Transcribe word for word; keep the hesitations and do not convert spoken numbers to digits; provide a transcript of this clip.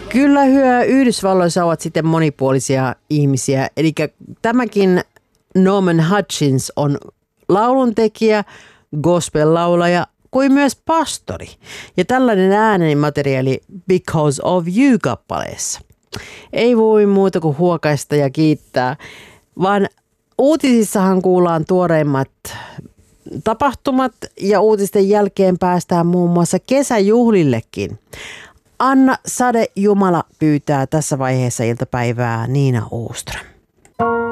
Kyllä hyö Yhdysvalloissa ovat sitten monipuolisia ihmisiä. Eli tämäkin Norman Hutchins on lauluntekijä, gospel-laulaja kuin myös pastori. Ja tällainen äänenmateriaali Because of You-kappaleessa. Ei voi muuta kuin huokaista ja kiittää, vaan uutisissahan kuullaan tuoreimmat tapahtumat ja uutisten jälkeen päästään muun muassa kesäjuhlillekin. Anna Sade Jumala pyytää tässä vaiheessa iltapäivää Niina Åström.